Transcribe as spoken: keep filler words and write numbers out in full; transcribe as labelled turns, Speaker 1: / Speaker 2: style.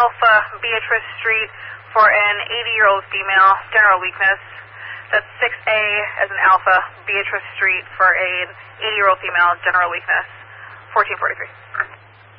Speaker 1: Alpha Beatrice Street for an eighty-year-old female, general weakness. That's six A as an Alpha Beatrice Street for an eighty-year-old female, general weakness, fourteen forty-three.